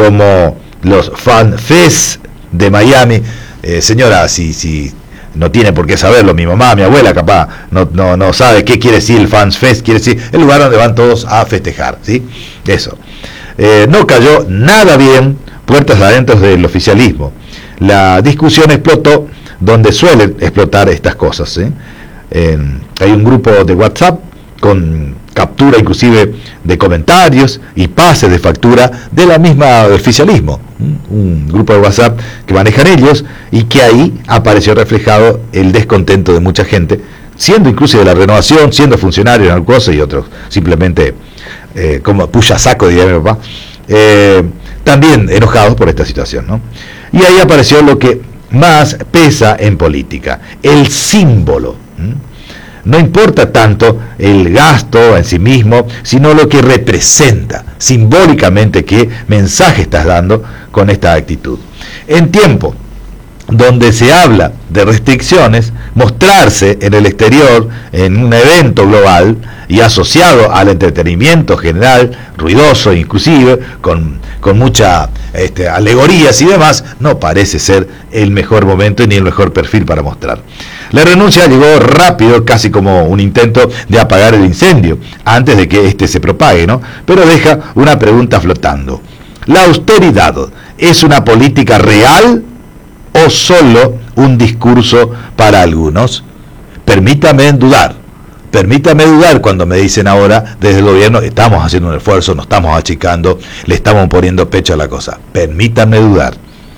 como los FanFest de Miami. Señora, si no tiene por qué saberlo, mi mamá, mi abuela capaz no sabe qué quiere decir el FanFest. Quiere decir el lugar donde van todos a festejar, ¿sí? Eso. No cayó nada bien puertas adentro del oficialismo. La discusión explotó donde suelen explotar estas cosas, ¿sí? Hay un grupo de WhatsApp con captura inclusive de comentarios y pases de factura de la misma oficialismo, un grupo de WhatsApp que manejan ellos, y que ahí apareció reflejado el descontento de mucha gente, siendo inclusive de la Renovación, siendo funcionarios en alguna cosa, y otros simplemente como puya saco, diría mi papá, también enojados por esta situación, ¿no? Y ahí apareció lo que más pesa en política, el símbolo. No importa tanto el gasto en sí mismo, sino lo que representa simbólicamente, qué mensaje estás dando con esta actitud. En tiempo donde se habla de restricciones, mostrarse en el exterior en un evento global y asociado al entretenimiento general, ruidoso inclusive, con mucha alegorías y demás, no parece ser el mejor momento ni el mejor perfil para mostrar. La renuncia llegó rápido, casi como un intento de apagar el incendio, antes de que se propague, ¿no? Pero deja una pregunta flotando. ¿La austeridad es una política real o solo un discurso para algunos? Permítame dudar cuando me dicen ahora desde el gobierno, estamos haciendo un esfuerzo, nos estamos achicando, le estamos poniendo pecho a la cosa. Permítanme dudar.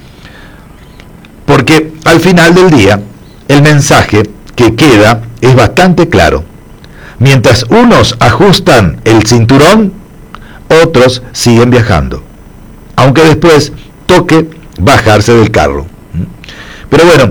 Porque al final del día, el mensaje que queda es bastante claro. Mientras unos ajustan el cinturón, otros siguen viajando, aunque después toque bajarse del carro. Pero bueno,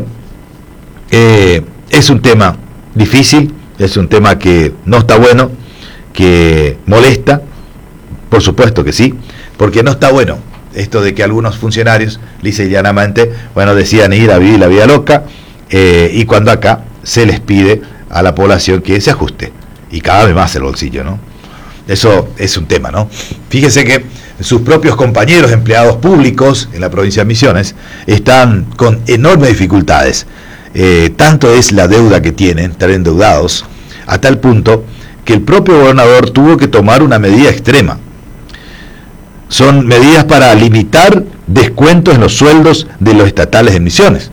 es un tema difícil, es un tema que no está bueno, que molesta, por supuesto que sí, porque no está bueno esto de que algunos funcionarios, lisa y llanamente, decían ir a vivir la vida loca, y cuando acá se les pide a la población que se ajuste, y cada vez más el bolsillo, ¿no? Eso es un tema, ¿no? Fíjese que sus propios compañeros empleados públicos en la provincia de Misiones están con enormes dificultades. Tanto es la deuda que tienen, están endeudados, a tal punto que el propio gobernador tuvo que tomar una medida extrema. Son medidas para limitar descuentos en los sueldos de los estatales en Misiones.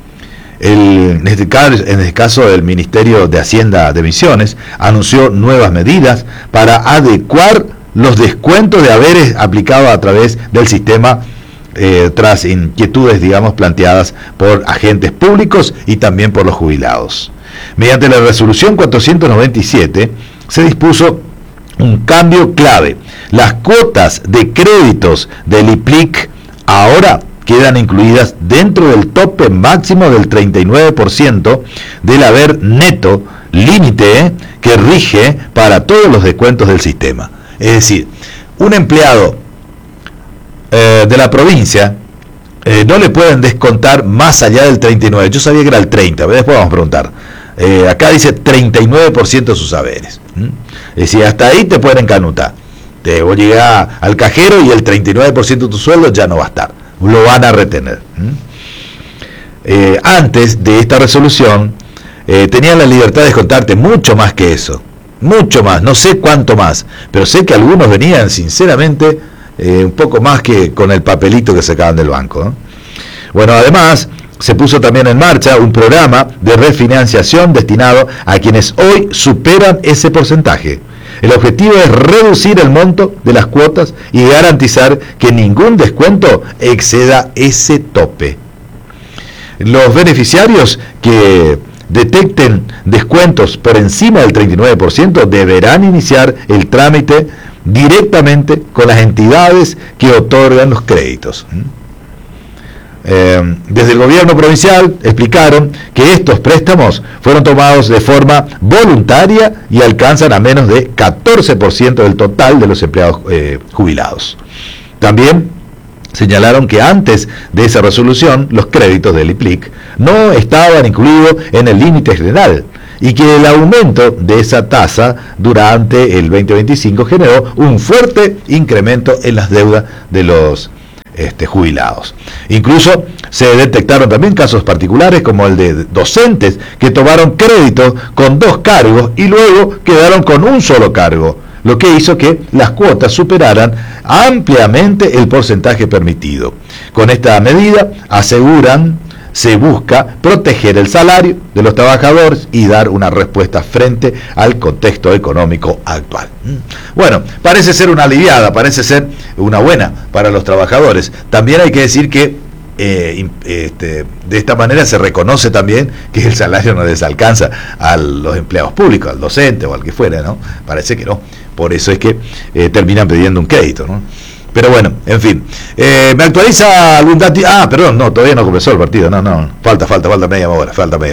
En este caso, el Ministerio de Hacienda de Misiones anunció nuevas medidas para adecuar los descuentos de haberes aplicados a través del sistema tras inquietudes, planteadas por agentes públicos y también por los jubilados. Mediante la resolución 497 se dispuso un cambio clave. Las cuotas de créditos del IPLIC ahora quedan incluidas dentro del tope máximo del 39% del haber neto, límite que rige para todos los descuentos del sistema. Es decir, un empleado de la provincia no le pueden descontar más allá del 39%. Yo sabía que era el 30%, después vamos a preguntar. Acá dice 39% de sus haberes. Es decir, hasta ahí te pueden encanutar. Vos llegás al cajero y el 39% de tu sueldo ya no va a estar. Lo van a retener. Antes de esta resolución, tenían la libertad de descontarte mucho más que eso. Mucho más, no sé cuánto más, pero sé que algunos venían sinceramente un poco más que con el papelito que sacaban del banco, ¿no? Bueno, además se puso también en marcha un programa de refinanciación destinado a quienes hoy superan ese porcentaje. El objetivo es reducir el monto de las cuotas y garantizar que ningún descuento exceda ese tope. Los beneficiarios que detecten descuentos por encima del 39% deberán iniciar el trámite directamente con las entidades que otorgan los créditos. Desde el gobierno provincial explicaron que estos préstamos fueron tomados de forma voluntaria y alcanzan a menos de 14% del total de los empleados jubilados. También señalaron que antes de esa resolución los créditos del IPLIC no estaban incluidos en el límite general y que el aumento de esa tasa durante el 2025 generó un fuerte incremento en las deudas de los jubilados. Incluso se detectaron también casos particulares como el de docentes que tomaron crédito con 2 cargos y luego quedaron con un solo cargo, lo que hizo que las cuotas superaran ampliamente el porcentaje permitido. Con esta medida, aseguran, se busca proteger el salario de los trabajadores y dar una respuesta frente al contexto económico actual. Bueno, parece ser una aliviada, parece ser una buena para los trabajadores. También hay que decir que de esta manera se reconoce también que el salario no les alcanza a los empleados públicos, al docente o al que fuera, ¿no? Parece que no. Por eso es que terminan pidiendo un crédito, ¿no? Pero bueno, en fin. ¿Me actualiza algún dato? Perdón, no, todavía no comenzó el partido. No, falta media hora.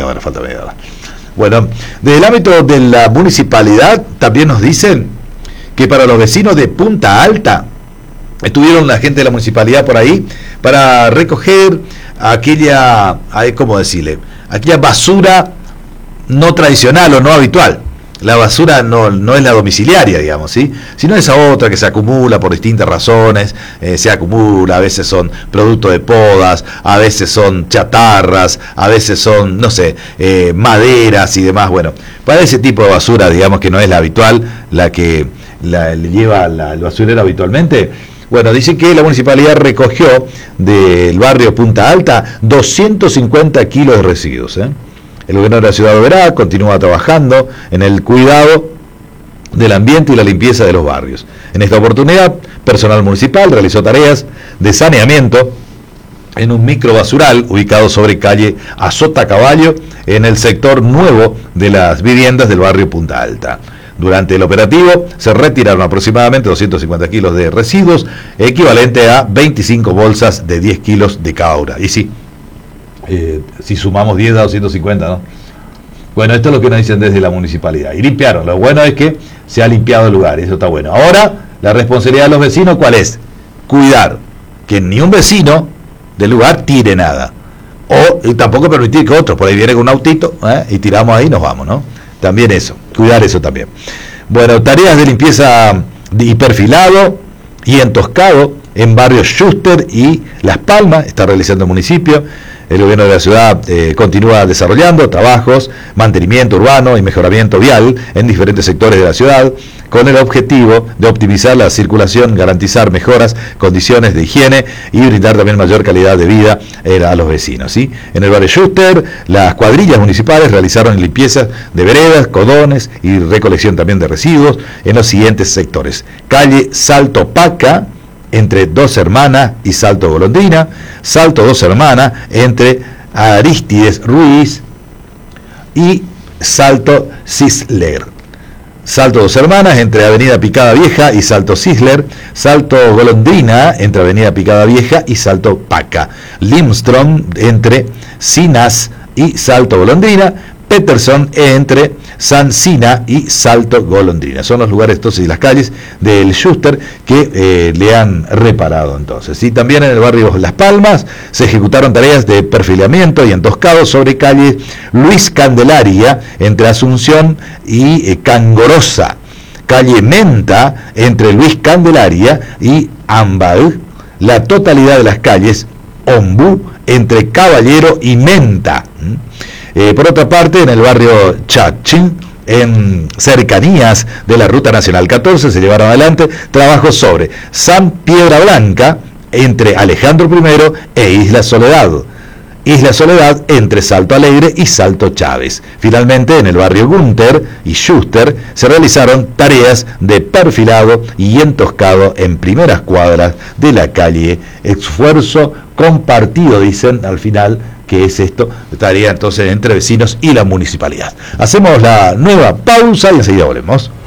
Bueno, del ámbito de la municipalidad también nos dicen que para los vecinos de Punta Alta, estuvieron la gente de la municipalidad por ahí para recoger aquella, ¿cómo decirle? Aquella basura no tradicional o no habitual. La basura no es la domiciliaria, digamos, ¿sí? Sino esa otra que se acumula por distintas razones, se acumula, a veces son producto de podas, a veces son chatarras, a veces son, no sé, maderas y demás. Bueno, para ese tipo de basura, digamos que no es la habitual, la que le lleva el basurero habitualmente. Bueno, dicen que la municipalidad recogió del barrio Punta Alta 250 kilos de residuos, El gobierno de la ciudad de Oberá continúa trabajando en el cuidado del ambiente y la limpieza de los barrios. En esta oportunidad, personal municipal realizó tareas de saneamiento en un microbasural ubicado sobre calle Azota Caballo, en el sector nuevo de las viviendas del barrio Punta Alta. Durante el operativo se retiraron aproximadamente 250 kilos de residuos, equivalente a 25 bolsas de 10 kilos de cada una. Y sí, si sumamos 10 a 250, ¿no? Bueno, esto es lo que nos dicen desde la municipalidad. Y limpiaron. Lo bueno es que se ha limpiado el lugar, eso está bueno. Ahora, la responsabilidad de los vecinos, ¿cuál es? Cuidar que ni un vecino del lugar tire nada. Y tampoco permitir que otros, por ahí viene con un autito, y tiramos ahí y nos vamos, ¿no? También eso, cuidar eso también. Bueno, tareas de limpieza y perfilado y entoscado en barrios Schuster y Las Palmas está realizando el municipio. El gobierno de la ciudad continúa desarrollando trabajos, mantenimiento urbano y mejoramiento vial en diferentes sectores de la ciudad, con el objetivo de optimizar la circulación, garantizar mejoras, condiciones de higiene y brindar también mayor calidad de vida a los vecinos, ¿sí? En el barrio Schuster, las cuadrillas municipales realizaron limpiezas de veredas, cordones y recolección también de residuos en los siguientes sectores: calle Salto Paca, entre Dos Hermanas y Salto Golondrina; Salto Dos Hermanas, entre Aristides Ruiz y Salto Cisler; Salto Dos Hermanas, entre Avenida Picada Vieja y Salto Cisler; Salto Golondrina, entre Avenida Picada Vieja y Salto Paca; Limstrom, entre Sinas y Salto Golondrina; Peterson, entre San Sina y Salto Golondrina. Son los lugares entonces y las calles del Schuster que le han reparado entonces. Y también en el barrio Las Palmas se ejecutaron tareas de perfilamiento y entoscado sobre calle Luis Candelaria, entre Asunción y Cangorosa; calle Menta, entre Luis Candelaria y Ambal; la totalidad de las calles Ombú, entre Caballero y Menta. Por otra parte, en el barrio Chachín, en cercanías de la Ruta Nacional 14, se llevaron adelante trabajos sobre San Piedra Blanca, entre Alejandro I e Isla Soledad; Isla Soledad, entre Salto Alegre y Salto Chávez. Finalmente, en el barrio Gunter y Schuster se realizaron tareas de perfilado y entoscado en primeras cuadras de la calle. Esfuerzo compartido, dicen al final, que es esto, tarea entonces entre vecinos y la municipalidad. Hacemos la nueva pausa y enseguida volvemos.